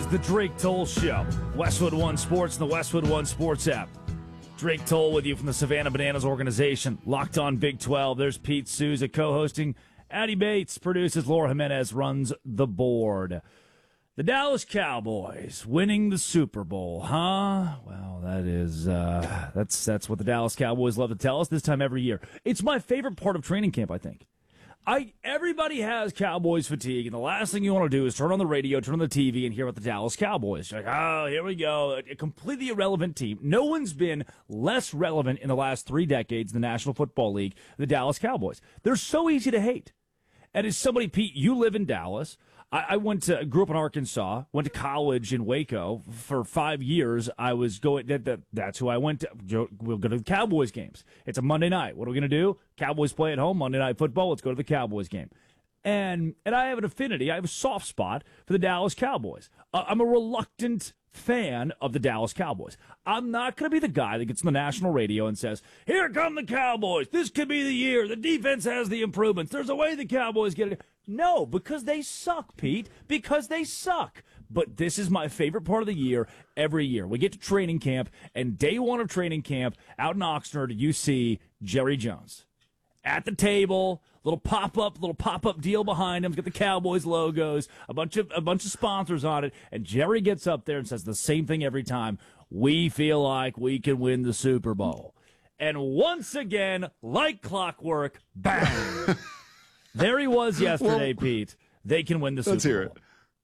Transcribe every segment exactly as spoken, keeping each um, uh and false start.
is the Drake Toll Show. Westwood One Sports and the Westwood One Sports app. Drake Toll with you from the Savannah Bananas organization. Locked on Big twelve. There's Pete Souza co-hosting. Addie Bates produces. Laura Jimenez runs the board. The Dallas Cowboys winning the Super Bowl, huh? Well, that is, uh, that's, that's what the Dallas Cowboys love to tell us this time every year. It's my favorite part of training camp, I think. I everybody has Cowboys fatigue, and the last thing you want to do is turn on the radio, turn on the T V, and hear about the Dallas Cowboys. You're like, oh, here we go, a completely irrelevant team. No one's been less relevant in the last three decades in the National Football League, the Dallas Cowboys. They're so easy to hate. And as somebody, Pete, you live in Dallas. I, I went to, grew up in Arkansas, went to college in Waco for five years. I was going, that, that, that's who I went to. We'll go to the Cowboys games. It's a Monday night. What are we going to do? Cowboys play at home, Monday Night Football. Let's go to the Cowboys game. And, and I have an affinity. I have a soft spot for the Dallas Cowboys. Uh, I'm a reluctant fan of the Dallas Cowboys. I'm not going to be the guy that gets on the national radio and says, here come the Cowboys. This could be the year. The defense has the improvements. There's a way the Cowboys get it. No, because they suck, Pete. Because they suck. But this is my favorite part of the year every year. We get to training camp, and day one of training camp out in Oxnard, you see Jerry Jones at the table, little pop-up, little pop-up deal behind him. He's got the Cowboys logos, a bunch of a bunch of sponsors on it, and Jerry gets up there and says the same thing every time. We feel like we can win the Super Bowl. And once again, like clockwork, bang! There he was yesterday, well, Pete. They can win the Super Bowl. Let's hear it.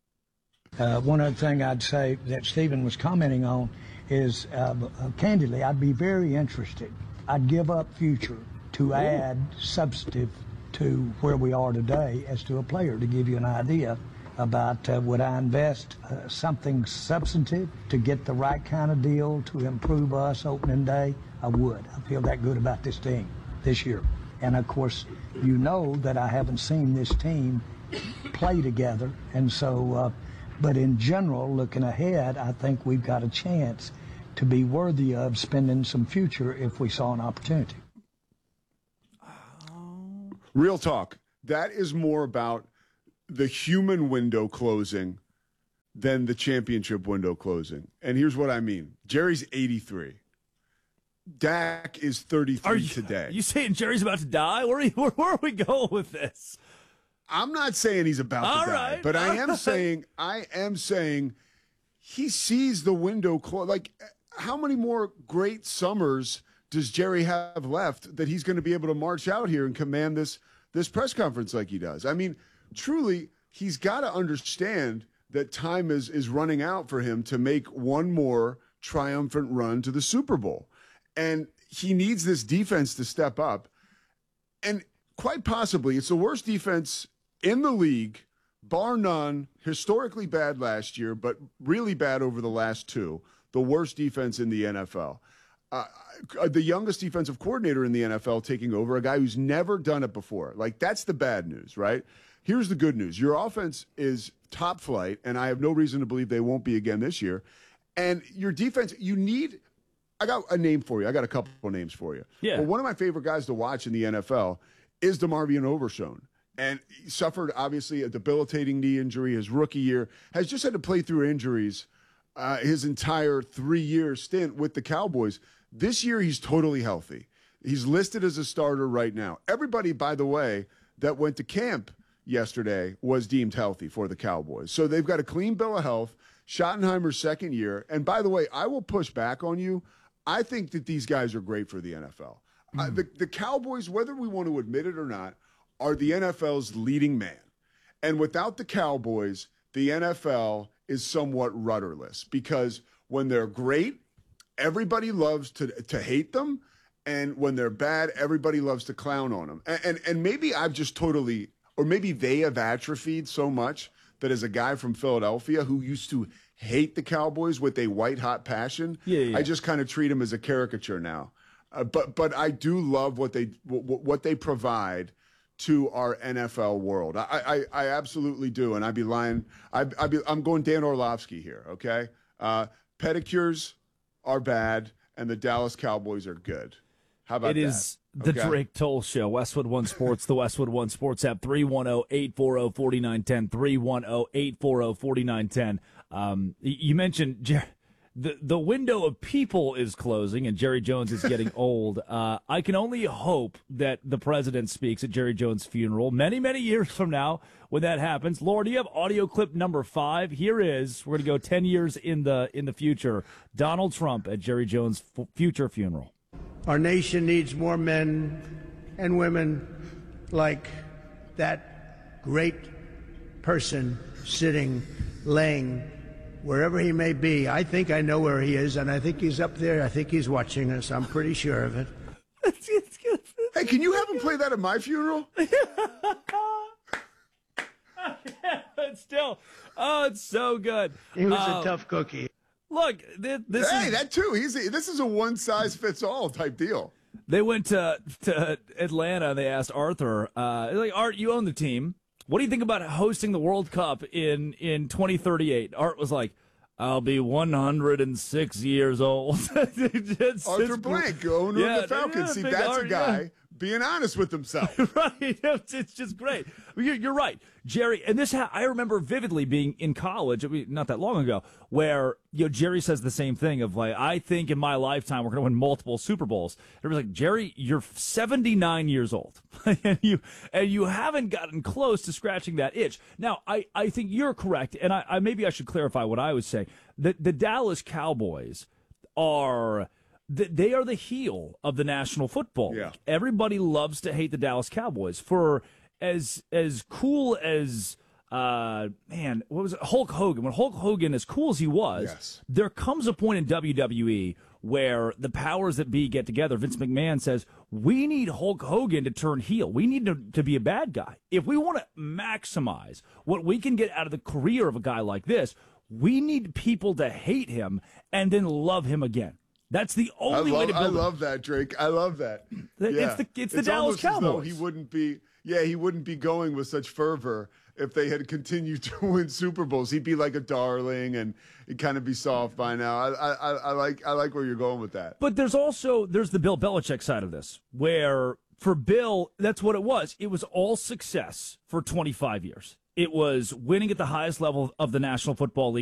Uh, one other thing I'd say that Stephen was commenting on is, uh, uh, candidly, I'd be very interested. I'd give up future to add substantive to where we are today as to a player, to give you an idea about uh, would I invest uh, something substantive to get the right kind of deal to improve us opening day? I would. I feel that good about this team this year. And, of course, you know that I haven't seen this team play together. And so, uh, but in general, looking ahead, I think we've got a chance to be worthy of spending some future if we saw an opportunity. Real talk. That is more about the human window closing than the championship window closing. And here's what I mean. Jerry's eighty-three. Dak is thirty-three are you, today. Are you saying Jerry's about to die? Where are, you, where, where are we going with this? I'm not saying he's about all to right, die, but I am right. saying I am saying he sees the window close. Like, how many more great summers does Jerry have left that he's going to be able to march out here and command this this press conference like he does? I mean, truly, he's got to understand that time is is running out for him to make one more triumphant run to the Super Bowl. And he needs this defense to step up. And quite possibly, it's the worst defense in the league, bar none, historically bad last year, but really bad over the last two. The worst defense in the N F L. Uh, the youngest defensive coordinator in the N F L taking over, a guy who's never done it before. Like, that's the bad news, right? Here's the good news. Your offense is top flight, and I have no reason to believe they won't be again this year. And your defense, you need – I got a name for you. I got a couple of names for you. Yeah. But one of my favorite guys to watch in the N F L is DeMarvion Overshown. And he suffered, obviously, a debilitating knee injury his rookie year, has just had to play through injuries uh, his entire three-year stint with the Cowboys. This year, he's totally healthy. He's listed as a starter right now. Everybody, by the way, that went to camp yesterday was deemed healthy for the Cowboys. So they've got a clean bill of health. Schottenheimer's second year. And by the way, I will push back on you. I think that these guys are great for the N F L. Mm. Uh, the, the Cowboys, whether we want to admit it or not, are the N F L's leading man. And without the Cowboys, the N F L is somewhat rudderless because when they're great, everybody loves to to hate them. And when they're bad, everybody loves to clown on them. And, and, and maybe I've just totally, or maybe they have atrophied so much that as a guy from Philadelphia who used to hate the Cowboys with a white-hot passion, yeah, yeah. I just kind of treat them as a caricature now. Uh, but but I do love what they w- what they provide to our N F L world. I I, I absolutely do, and I'd be lying. I I be I'm going Dan Orlovsky here. Okay, uh, pedicures are bad, and the Dallas Cowboys are good. How about it that? is the Okay. Drake Toll Show, Westwood One Sports, the Westwood One Sports app, three one zero, eight four zero, four nine one zero, three one zero, eight four zero, four nine one zero. Um, you mentioned Jer- the, the window of people is closing and Jerry Jones is getting old. Uh, I can only hope that the president speaks at Jerry Jones' funeral many, many years from now when that happens. Laura, do you have audio clip number five? Here is, we're going to go ten years in the in the future, Donald Trump at Jerry Jones' f- future funeral. Our nation needs more men and women like that great person sitting, laying, wherever he may be. I think I know where he is, and I think he's up there. I think he's watching us. I'm pretty sure of it. Hey, can you have him play that at my funeral? But still, oh, it's so good. He was Uh, a tough cookie. Look, th- this Hey, is, that too. He's a, this is a one size fits all type deal. they went to to Atlanta and they asked Arthur, uh, like, Art, you own the team. What do you think about hosting the World Cup in, in twenty thirty-eight? Art was like, I'll be one hundred six years old. It's- Arthur it's- Blank, owner Yeah, of the Falcons. yeah, See, big that's Art, a guy yeah. being honest with himself. Right, it's, it's just great. You're, you're right, Jerry. And this, ha- I remember vividly being in college, I mean, not that long ago, where you know Jerry says the same thing of like, I think in my lifetime we're going to win multiple Super Bowls. Everybody's like, Jerry, you're seventy-nine years old, and you and you haven't gotten close to scratching that itch. Now, I, I think you're correct, and I, I maybe I should clarify what I was saying. The the Dallas Cowboys are. They are the heel of the National Football League. Yeah. Everybody loves to hate the Dallas Cowboys for as as cool as uh man, what was it? Hulk Hogan. When Hulk Hogan, as cool as he was, Yes. there comes a point in W W E where the powers that be get together. Vince McMahon says, we need Hulk Hogan to turn heel. We need to, to be a bad guy. If we want to maximize what we can get out of the career of a guy like this, we need people to hate him and then love him again. That's the I only way love, to I build it. love that, Drake. I love that. It's Yeah. the- it's the Dallas almost as though Cowboys. he wouldn't be, yeah, he wouldn't be going with such fervor if they had continued to win Super Bowls. He'd be like a darling, and he'd kind of be soft by now. I, I, I, I like, I like where you're going with that. But there's also there's the Bill Belichick side of this, where for Bill, that's what it was. It was all success for twenty-five years. It was winning at the highest level of the National Football League.